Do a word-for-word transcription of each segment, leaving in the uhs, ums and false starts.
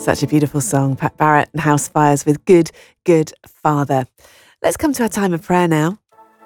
Such a beautiful song, Pat Barrett and House Fires with Good, Good Father. Let's come to our time of prayer now.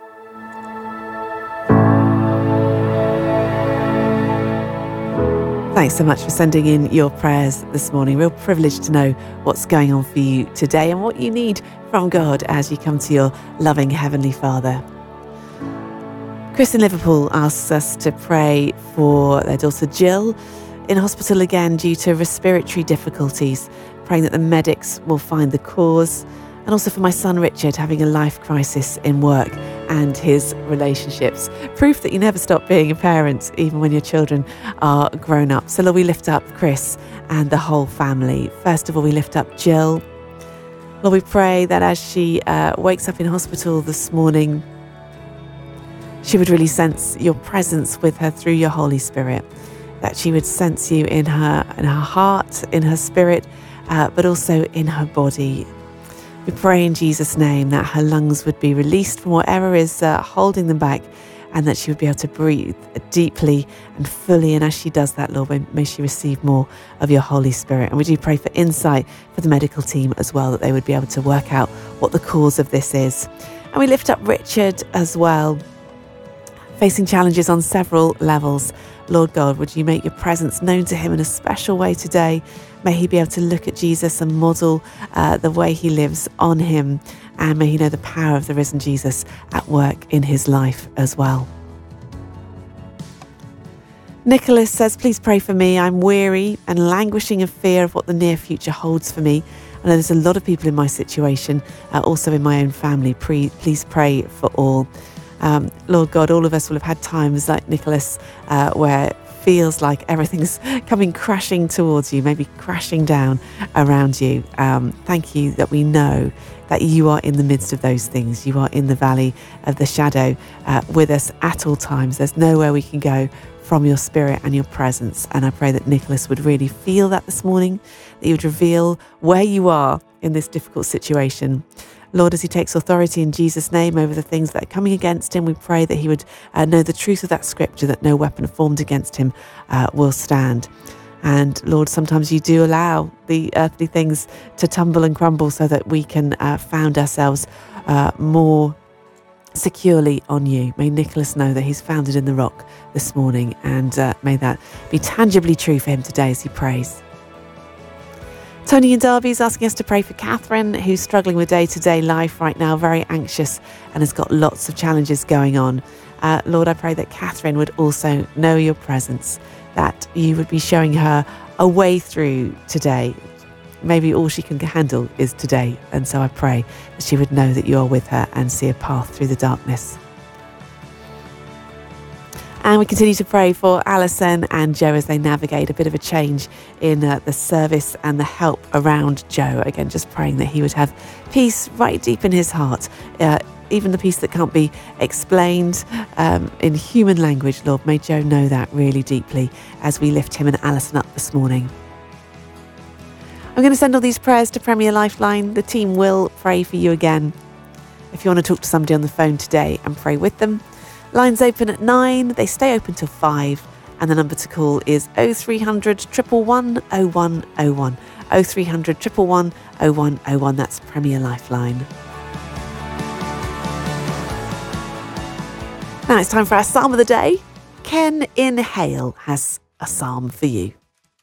Thanks so much for sending in your prayers this morning. Real privilege to know what's going on for you today and what you need from God as you come to your loving Heavenly Father. Chris in Liverpool asks us to pray for their daughter Jill, in hospital again due to respiratory difficulties, praying that the medics will find the cause, and also for my son Richard having a life crisis in work and his relationships. Proof that you never stop being a parent, even when your children are grown up. So Lord, we lift up Chris and the whole family. First of all, we lift up Jill. Lord, we pray that as she uh, wakes up in hospital this morning, she would really sense your presence with her through your Holy Spirit, that she would sense you in her in her heart, in her spirit, uh, but also in her body. We pray in Jesus' name that her lungs would be released from whatever is uh, holding them back, and that she would be able to breathe deeply and fully. And as she does that, Lord, may, may she receive more of your Holy Spirit. And we do pray for insight for the medical team as well, that they would be able to work out what the cause of this is. And we lift up Richard as well, facing challenges on several levels. Lord God, would you make your presence known to him in a special way today? May he be able to look at Jesus and model uh, the way he lives on him. And may he know the power of the risen Jesus at work in his life as well. Nicholas says, please pray for me. I'm weary and languishing of fear of what the near future holds for me. I know there's a lot of people in my situation, uh, also in my own family. Pre- please pray for all. Um, Lord God, all of us will have had times like Nicholas uh, where it feels like everything's coming crashing towards you, maybe crashing down around you. Um, thank you that we know that you are in the midst of those things. You are in the valley of the shadow uh, with us at all times. There's nowhere we can go from your spirit and your presence. And I pray that Nicholas would really feel that this morning, that you would reveal where you are in this difficult situation. Lord, as he takes authority in Jesus' name over the things that are coming against him, we pray that he would uh, know the truth of that scripture, that no weapon formed against him uh, will stand. And Lord, sometimes you do allow the earthly things to tumble and crumble so that we can uh, found ourselves uh, more securely on you. May Nicholas know that he's founded in the rock this morning, and uh, may that be tangibly true for him today as he prays. Tony in Derby is asking us to pray for Catherine, who's struggling with day-to-day life right now, very anxious and has got lots of challenges going on. Uh, Lord, I pray that Catherine would also know your presence, that you would be showing her a way through today. Maybe all she can handle is today. And so I pray that she would know that you are with her and see a path through the darkness. And we continue to pray for Alison and Joe as they navigate a bit of a change in uh, the service and the help around Joe. Again, just praying that he would have peace right deep in his heart, uh, even the peace that can't be explained um, in human language. Lord, may Joe know that really deeply as we lift him and Alison up this morning. I'm going to send all these prayers to Premier Lifeline. The team will pray for you again. If you want to talk to somebody on the phone today and pray with them, lines open at nine, they stay open till five, and the number to call is oh three hundred, one one one, oh one oh one. oh three hundred, one one one, oh one oh one, that's Premier Lifeline. Now it's time for our Psalm of the Day. Ken in Hale has a psalm for you.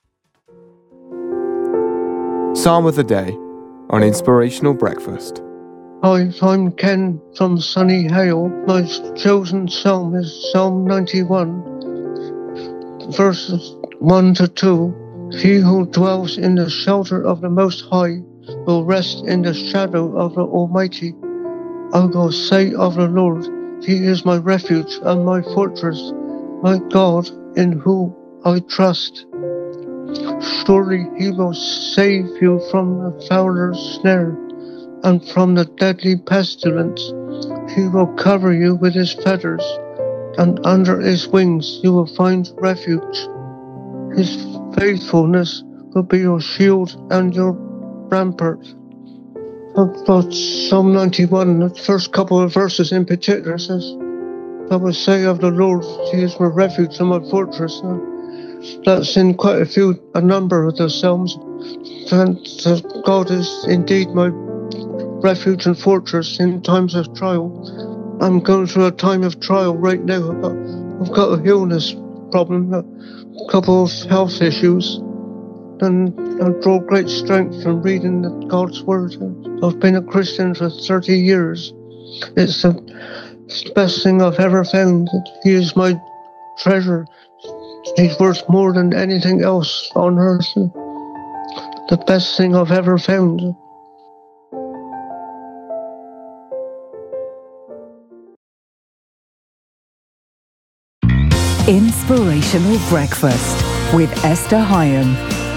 Psalm of the Day on Inspirational Breakfast. Hi, I'm Ken from sunny Hale. My chosen psalm is Psalm ninety-one, verses one to two. He who dwells in the shelter of the Most High will rest in the shadow of the Almighty. I will say of the Lord, He is my refuge and my fortress, my God in whom I trust. Surely He will save you from the fowler's snare and from the deadly pestilence. He will cover you with His feathers, and under His wings you will find refuge. His faithfulness will be your shield and your rampart. About Psalm ninety-one, the first couple of verses in particular says, I will say of the Lord, He is my refuge and my fortress. that's in quite a few, a number of the Psalms. And that God is indeed my refuge and fortress in times of trial. I'm going through a time of trial right now. I've got, I've got a illness problem, a couple of health issues, and I draw great strength from reading God's Word. I've been a Christian for thirty years. It's the best thing I've ever found. He is my treasure. He's worth more than anything else on earth. The best thing I've ever found. Inspirational Breakfast with Esther Hyam.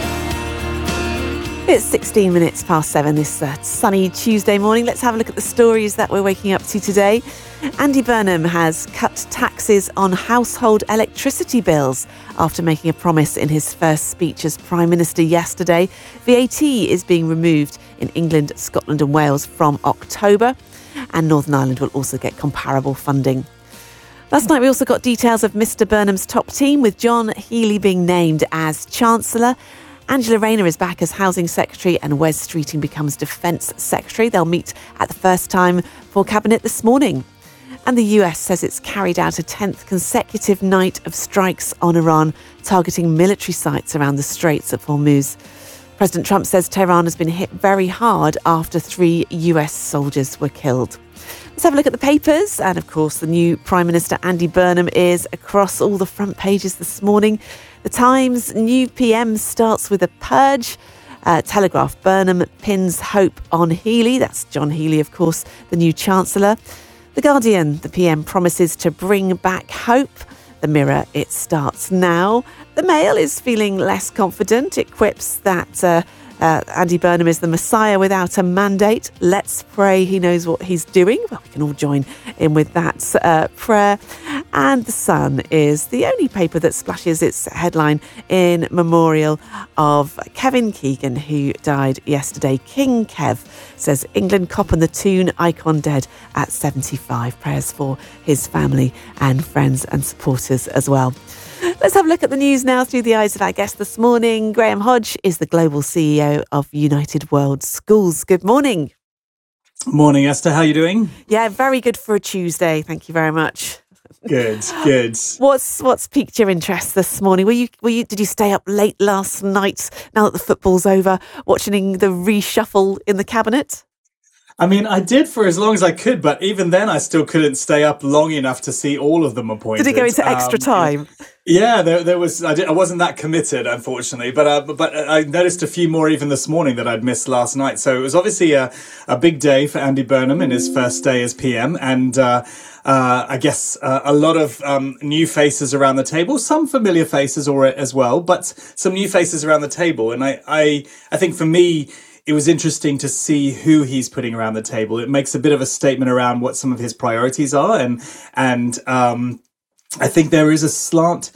It's sixteen minutes past seven this uh, sunny Tuesday morning. Let's have a look at the stories that we're waking up to today. Andy Burnham has cut taxes on household electricity bills after making a promise in his first speech as Prime Minister yesterday. V A T is being removed in England, Scotland and Wales from October, and Northern Ireland will also get comparable funding. Last night we also got details of Mr Burnham's top team, with John Healey being named as Chancellor. Angela Rayner is back as Housing Secretary and Wes Streeting becomes Defence Secretary. They'll meet at the first time for Cabinet this morning. And the U S says it's carried out a tenth consecutive night of strikes on Iran, targeting military sites around the Straits of Hormuz. President Trump says Tehran has been hit very hard after three U S soldiers were killed. Let's have a look at the papers. And of course, the new Prime Minister Andy Burnham is across all the front pages this morning. The Times' new P M starts with a purge. Uh, Telegraph: Burnham pins hope on Healey. That's John Healey, of course, the new Chancellor. The Guardian: the P M promises to bring back hope. The Mirror: it starts now. The Mail is feeling less confident. It quips that uh, uh, Andy Burnham is the Messiah without a mandate. Let's pray he knows what he's doing. Well, we can all join in with that uh, prayer. And The Sun is the only paper that splashes its headline in memorial of Kevin Keegan, who died yesterday. King Kev says England cop and the Toon icon dead at seventy-five. Prayers for his family and friends and supporters as well. Let's have a look at the news now through the eyes of our guest this morning. Graham Hodge is the Global C E O of United World Schools. Good morning. Morning, Esther. How are you doing? Yeah, very good for a Tuesday. Thank you very much. Good, good. What's what's piqued your interest this morning? Were you were you did you stay up late last night, now that the football's over, watching the reshuffle in the cabinet? I mean, I did for as long as I could, but even then I still couldn't stay up long enough to see all of them appointed. Did it go into extra um, time? Yeah, there, there was. I, did, I wasn't that committed, unfortunately, but uh, but I noticed a few more even this morning that I'd missed last night. So it was obviously a, a big day for Andy Burnham in his first day as P M, and uh, uh, I guess uh, a lot of um, new faces around the table, some familiar faces or as well, but some new faces around the table. And I, I, I think for me, it was interesting to see who he's putting around the table. It makes a bit of a statement around what some of his priorities are. And, and, um, I think there is a slant,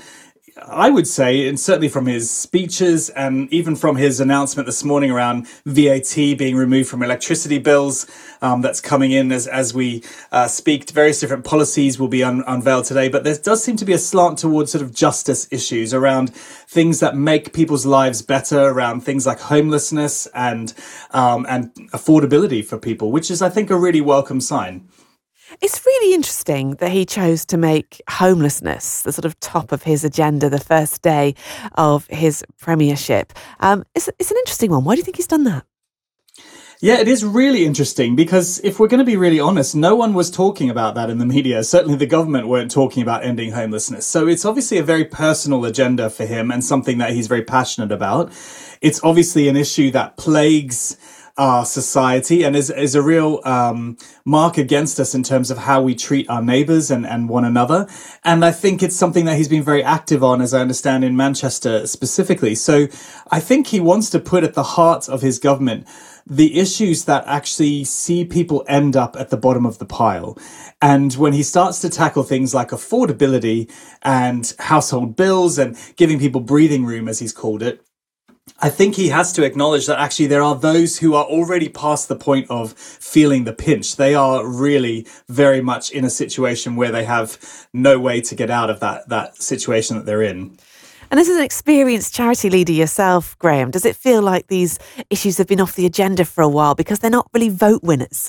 I would say, and certainly from his speeches and even from his announcement this morning around V A T being removed from electricity bills, um, that's coming in as, as we uh, speak. Various different policies will be un- unveiled today, but there does seem to be a slant towards sort of justice issues around things that make people's lives better, around things like homelessness and, um, and affordability for people, which is, I think, a really welcome sign. It's really interesting that he chose to make homelessness the sort of top of his agenda the first day of his premiership. Um, it's, it's an interesting one. Why do you think he's done that? Yeah, it is really interesting because if we're going to be really honest, no one was talking about that in the media. Certainly the government weren't talking about ending homelessness. So it's obviously a very personal agenda for him and something that he's very passionate about. It's obviously an issue that plagues our society and is, is a real um, mark against us in terms of how we treat our neighbours and, and one another. And I think it's something that he's been very active on, as I understand, in Manchester specifically. So I think he wants to put at the heart of his government the issues that actually see people end up at the bottom of the pile. And when he starts to tackle things like affordability and household bills and giving people breathing room, as he's called it, I think he has to acknowledge that actually there are those who are already past the point of feeling the pinch. They are really very much in a situation where they have no way to get out of that, that situation that they're in. And as an experienced charity leader yourself, Graham, does it feel like these issues have been off the agenda for a while because they're not really vote winners?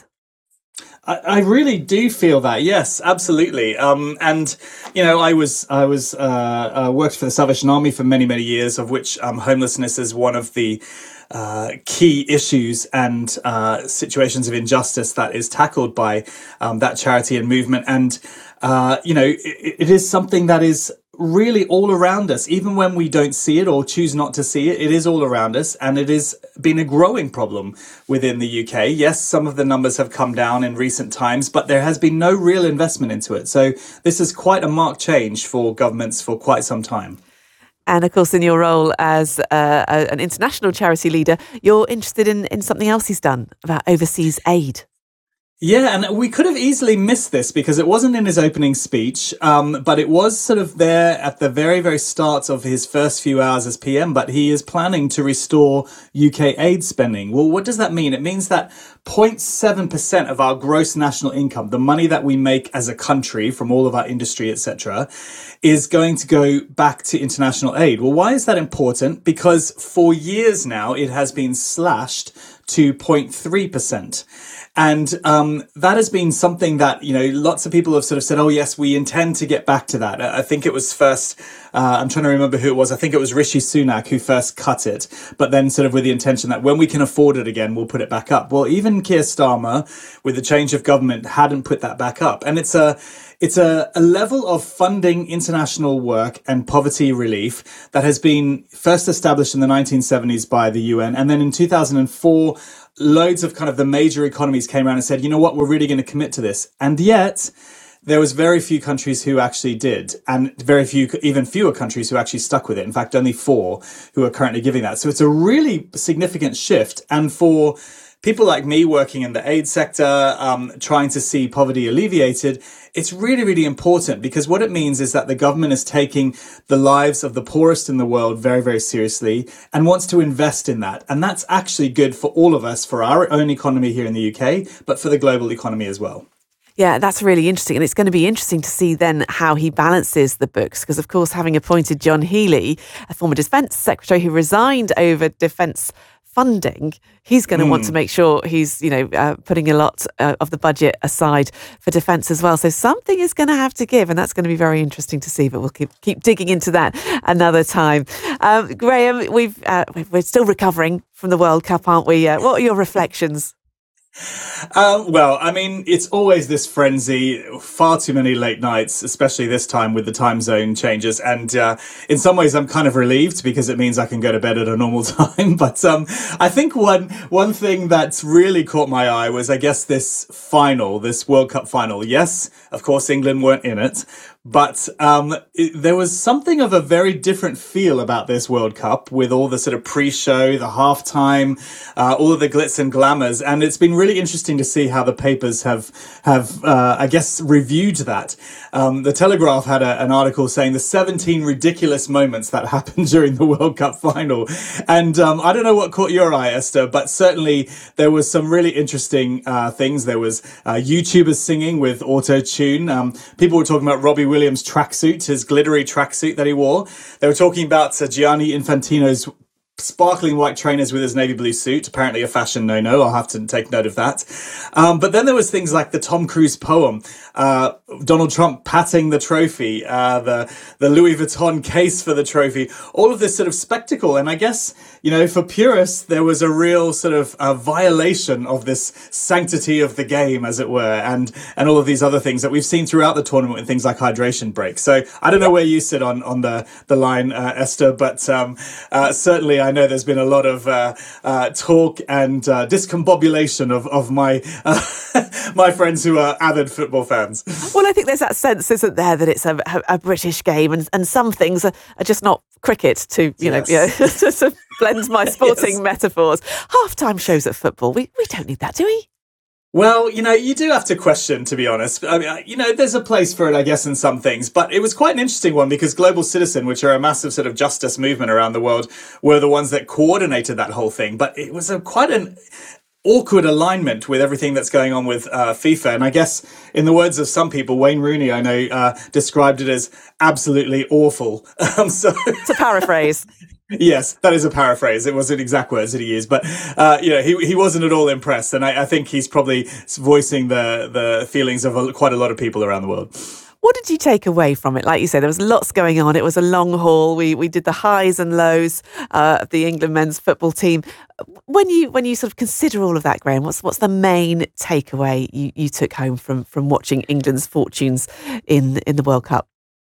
I, I really do feel that. Yes, absolutely. Um, and you know, I was I was uh, uh, worked for the Salvation Army for many many years, of which um, homelessness is one of the uh, key issues and uh, situations of injustice that is tackled by um, that charity and movement. And uh, you know, it, it is something that is really all around us, even when we don't see it or choose not to see it. It is all around us, and it has been a growing problem within the U K. Yes, some of the numbers have come down in recent times, but there has been no real investment into it. So this is quite a marked change for governments for quite some time. And of course, in your role as uh, an international charity leader, you're interested in, in something else he's done about overseas aid. Yeah, and we could have easily missed this because it wasn't in his opening speech, um, but it was sort of there at the very, very start of his first few hours as P M. But he is planning to restore U K aid spending. Well, what does that mean? It means that zero point seven percent of our gross national income, the money that we make as a country from all of our industry, et cetera, is going to go back to international aid. Well, why is that important? Because for years now, it has been slashed to zero point three percent. And um, that has been something that, you know, lots of people have sort of said, oh, yes, we intend to get back to that. I think it was first, uh, I'm trying to remember who it was. I think it was Rishi Sunak who first cut it, but then sort of with the intention that when we can afford it again, we'll put it back up. Well, even Keir Starmer, with the change of government, hadn't put that back up. And it's a It's a, a level of funding international work and poverty relief that has been first established in the nineteen seventies by the U N. And then in two thousand four, loads of kind of the major economies came around and said, you know what, we're really going to commit to this. And yet there was very few countries who actually did, and very few, even fewer countries who actually stuck with it. In fact, only four who are currently giving that. So it's a really significant shift. And for people like me working in the aid sector, um, trying to see poverty alleviated, it's really, really important, because what it means is that the government is taking the lives of the poorest in the world very, very seriously and wants to invest in that. And that's actually good for all of us, for our own economy here in the U K, but for the global economy as well. Yeah, that's really interesting. And it's going to be interesting to see then how he balances the books. Because, of course, having appointed John Healey, a former defence secretary who resigned over defence funding, he's going to mm. want to make sure he's, you know, uh, putting a lot uh, of the budget aside for defence as well. So something is going to have to give, and that's going to be very interesting to see. But we'll keep keep digging into that another time. Um, Graham, we've uh, we're still recovering from the World Cup, aren't we? Uh, what are your reflections? Uh, well, I mean, it's always this frenzy, far too many late nights, especially this time with the time zone changes. And uh, in some ways, I'm kind of relieved because it means I can go to bed at a normal time. But um, I think one one thing that's really caught my eye was, I guess, this final, this World Cup final. Yes, of course, England weren't in it. But um, it, there was something of a very different feel about this World Cup, with all the sort of pre-show, the halftime, uh, all of the glitz and glamours. And it's been really interesting to see how the papers have, have uh, I guess, reviewed that. Um, the Telegraph had a, an article saying the seventeen ridiculous moments that happened during the World Cup final. And um, I don't know what caught your eye, Esther, but certainly there was some really interesting uh, things. There was uh, YouTubers singing with auto-tune. Um, people were talking about Robbie Williams' tracksuit, his glittery tracksuit that he wore. They were talking about uh, Gianni Infantino's sparkling white trainers with his navy blue suit, apparently a fashion no-no. I'll have to take note of that. Um, but then there was things like the Tom Cruise poem, uh, Donald Trump patting the trophy, uh, the, the Louis Vuitton case for the trophy, all of this sort of spectacle. And I guess, you know, for purists, there was a real sort of a violation of this sanctity of the game, as it were, and, and all of these other things that we've seen throughout the tournament with things like hydration breaks. So I don't know where you sit on, on the, the line, uh, Esther, but um, uh, certainly I know there's been a lot of uh, uh, talk and uh, discombobulation of, of my uh, my friends who are avid football fans. Well, I think there's that sense, isn't there, that it's a, a British game, and, and some things are, are just not cricket, to, you yes. know, you know to blend my sporting yes. metaphors. Halftime shows at football, we, we don't need that, do we? Well, you know, you do have to question, to be honest. I mean, you know, there's a place for it, I guess, in some things. But it was quite an interesting one because Global Citizen, which are a massive sort of justice movement around the world, were the ones that coordinated that whole thing. But it was a quite an awkward alignment with everything that's going on with uh, FIFA. And I guess, in the words of some people, Wayne Rooney, I know, uh, described it as absolutely awful. Um, so to paraphrase. Yes, that is a paraphrase. It wasn't exact words that he used, but uh, you know, he he wasn't at all impressed, and I, I think he's probably voicing the the feelings of a, quite a lot of people around the world. What did you take away from it? Like you said, there was lots going on. It was a long haul. We we did the highs and lows uh, of the England men's football team. When you when you sort of consider all of that, Graham, what's what's the main takeaway you, you took home from from watching England's fortunes in in the World Cup?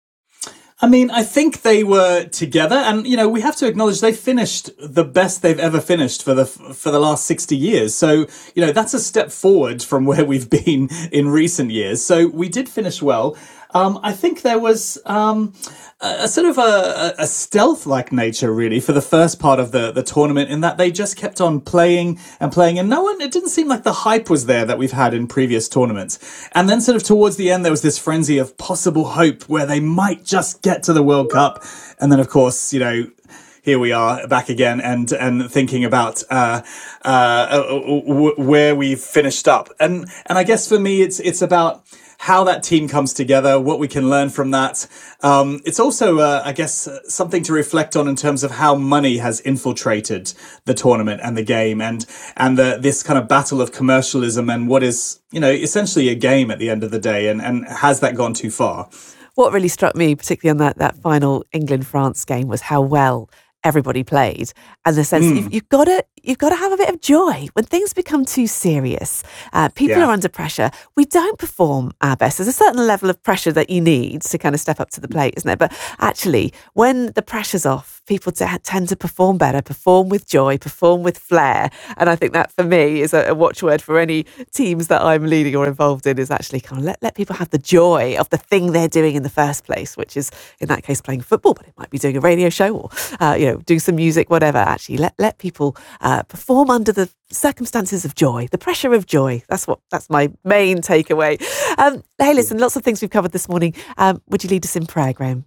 I mean, I think they were together, and you know, we have to acknowledge they finished the best they've ever finished for the for the last sixty years. So, you know, that's a step forward from where we've been in recent years. So we did finish well. Um, I think there was um, a, a sort of a, a stealth-like nature, really, for the first part of the, the tournament, in that they just kept on playing and playing, and no one, it didn't seem like the hype was there that we've had in previous tournaments. And then sort of towards the end, there was this frenzy of possible hope where they might just get to the World Cup. And then, of course, you know, here we are back again and and thinking about uh, uh, w- where we've finished up. And and I guess for me, it's it's about how that team comes together, what we can learn from that. Um, it's also, uh, I guess, uh, something to reflect on in terms of how money has infiltrated the tournament and the game, and and the, this kind of battle of commercialism and what is, you know, essentially a game at the end of the day. And, and has that gone too far? What really struck me, particularly on that, that final England-France game, was how well everybody played, and the sense mm. that you've, you've got to you've got to have a bit of joy when things become too serious. Uh, people yeah. are under pressure. We don't perform our best. There's a certain level of pressure that you need to kind of step up to the plate, isn't there? But actually, when the pressure's off, people t- tend to perform better, perform with joy, perform with flair. And I think that, for me, is a, a watchword for any teams that I'm leading or involved in, is actually kind of let, let people have the joy of the thing they're doing in the first place, which is, in that case, playing football, but it might be doing a radio show or, uh, you know, doing some music, whatever. Actually, let, let people uh, perform under the circumstances of joy, the pressure of joy. That's what. That's my main takeaway. Um, hey, listen, lots of things we've covered this morning. Um, would you lead us in prayer, Graham?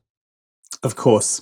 Of course.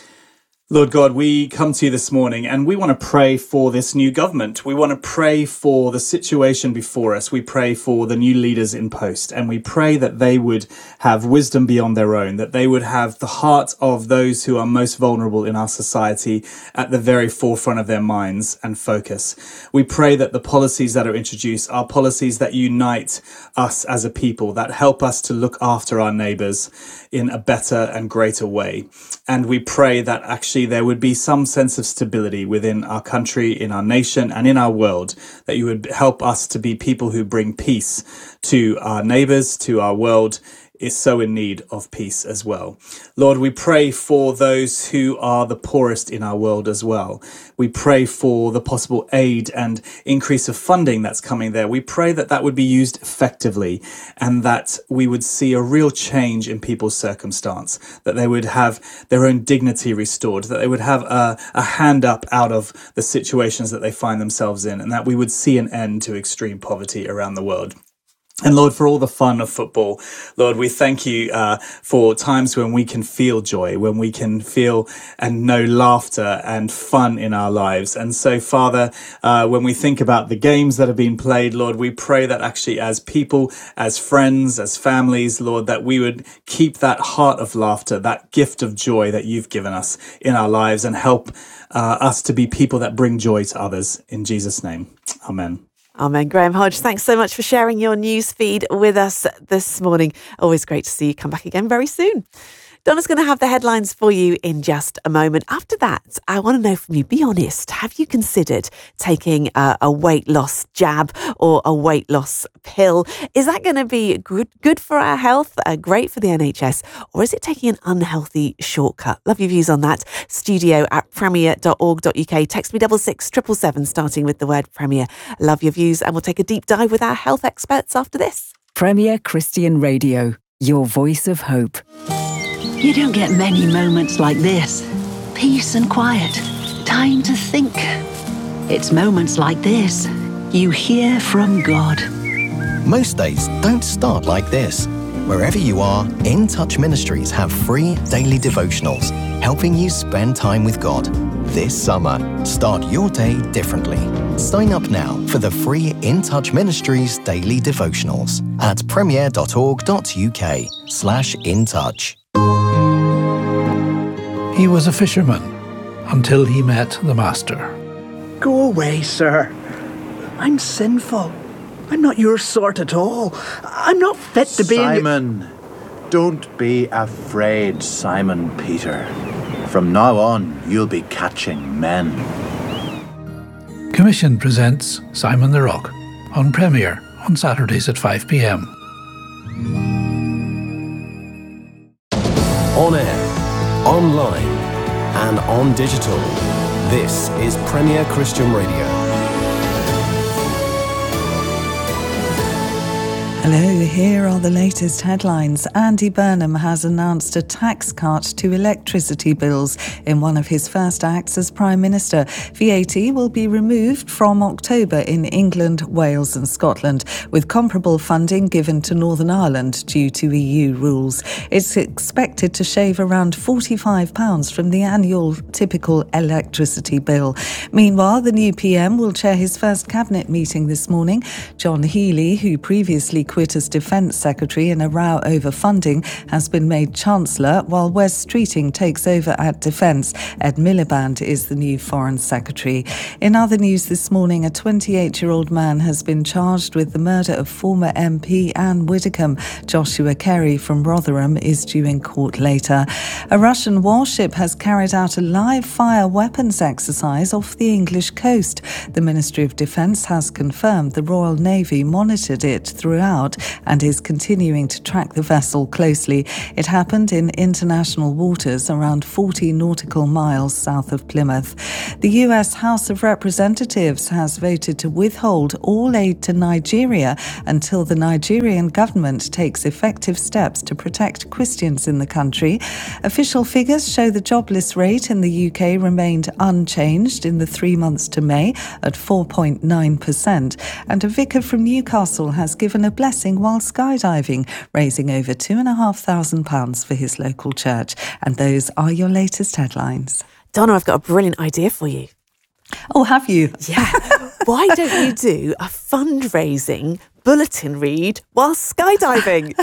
Lord God, we come to you this morning and we want to pray for this new government. We want to pray for the situation before us. We pray for the new leaders in post, and we pray that they would have wisdom beyond their own, that they would have the heart of those who are most vulnerable in our society at the very forefront of their minds and focus. We pray that the policies that are introduced are policies that unite us as a people, that help us to look after our neighbours in a better and greater way. And we pray that actually there would be some sense of stability within our country, in our nation, and in our world, that you would help us to be people who bring peace to our neighbours, to our world, is so in need of peace as well. Lord, we pray for those who are the poorest in our world as well. We pray for the possible aid and increase of funding that's coming there. We pray that that would be used effectively, and that we would see a real change in people's circumstance, that they would have their own dignity restored, that they would have a, a hand up out of the situations that they find themselves in, and that we would see an end to extreme poverty around the world. And Lord, for all the fun of football, Lord, we thank you uh, for times when we can feel joy, when we can feel and know laughter and fun in our lives. And so, Father, uh, when we think about the games that have been played, Lord, we pray that actually as people, as friends, as families, Lord, that we would keep that heart of laughter, that gift of joy that you've given us in our lives, and help uh, us to be people that bring joy to others. In Jesus' name, amen. Amen. Graham Hodge, thanks so much for sharing your news feed with us this morning. Always great to see you. Come back again very soon. Donna's going to have the headlines for you in just a moment. After that, I want to know from you, be honest, have you considered taking a, a weight loss jab or a weight loss pill? Is that going to be good, good for our health, uh, great for the N H S, or is it taking an unhealthy shortcut? Love your views on that. Studio at premier dot org dot uk. Text me double six triple seven, starting with the word Premier. Love your views, and we'll take a deep dive with our health experts after this. Premier Christian Radio, your voice of hope. You don't get many moments like this. Peace and quiet. Time to think. It's moments like this you hear from God. Most days don't start like this. Wherever you are, In Touch Ministries have free daily devotionals helping you spend time with God. This summer, start your day differently. Sign up now for the free In Touch Ministries daily devotionals at premier.org.uk slash in touch. He was a fisherman until he met the Master. Go away, sir. I'm sinful. I'm not your sort at all. I'm not fit to be... Simon, don't be afraid, Simon Peter. From now on, you'll be catching men. Commission presents Simon the Rock on Premier on Saturdays at five p.m. On air, online and on digital. This is Premier Christian Radio. Hello, here are the latest headlines. Andy Burnham has announced a tax cut to electricity bills in one of his first acts as Prime Minister. V A T will be removed from October in England, Wales and Scotland, with comparable funding given to Northern Ireland due to E U rules. It's expected to shave around forty-five pounds from the annual typical electricity bill. Meanwhile, the new P M will chair his first cabinet meeting this morning. John Healey, who previously quit as Defence Secretary in a row over funding, has been made Chancellor, while Wes Streeting takes over at Defence. Ed Miliband is the new Foreign Secretary. In other news this morning, a twenty-eight-year-old man has been charged with the murder of former M P Anne Widdecombe. Joshua Kerry from Rotherham is due in court later. A Russian warship has carried out a live-fire weapons exercise off the English coast. The Ministry of Defence has confirmed the Royal Navy monitored it throughout and is continuing to track the vessel closely. It happened in international waters around forty nautical miles south of Plymouth. The U S House of Representatives has voted to withhold all aid to Nigeria until the Nigerian government takes effective steps to protect Christians in the country. Official figures show the jobless rate in the U K remained unchanged in the three months to May at four point nine percent, and a vicar from Newcastle has given a blessing while skydiving, raising over two and a half thousand pounds for his local church. And those are your latest headlines. Donna, I've got a brilliant idea for you. Oh, have you? Yeah. Why don't you do a fundraising bulletin read while skydiving?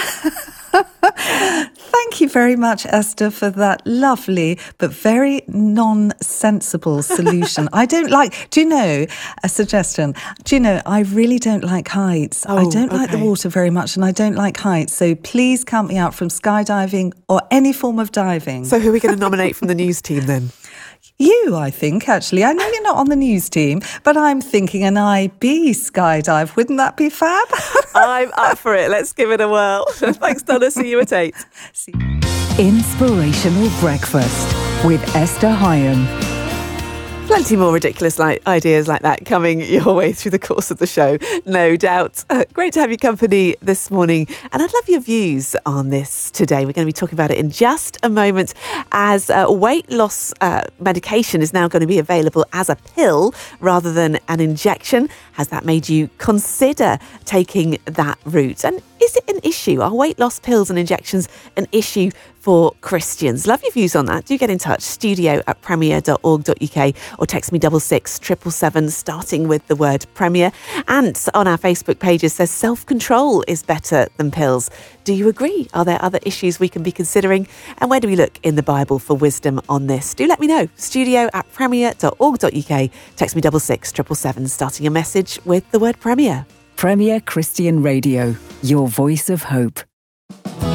Thank you very much, Esther, for that lovely but very nonsensible solution. I don't like, do you know, a suggestion? Do you know, I really don't like heights. Oh, I don't okay. like the water very much and I don't like heights. So please count me out from skydiving or any form of diving. So who are we going to nominate from the news team then? You, I think, actually. I know you're not on the news team, but I'm thinking an I B skydive. Wouldn't that be fab? I'm up for it. Let's give it a whirl. Thanks, Donna. See you at eight. See Inspirational Breakfast with Esther Hyam. Plenty more ridiculous like ideas like that coming your way through the course of the show, no doubt. Uh, great to have your company this morning, and I'd love your views on this today. We're going to be talking about it in just a moment, as uh, weight loss uh, medication is now going to be available as a pill rather than an injection. Has that made you consider taking that route? And is it an issue? Are weight loss pills and injections an issue for Christians? Love your views on that. Do get in touch, studio at premier dot org dot uk, or text me double six triple seven, starting with the word Premier. And on our Facebook page, it says self-control is better than pills. Do you agree? Are there other issues we can be considering? And where do we look in the Bible for wisdom on this? Do let me know. Studio at premier dot org dot uk. Text me double six triple seven, starting a message with the word Premier. Premier Christian Radio, your voice of hope.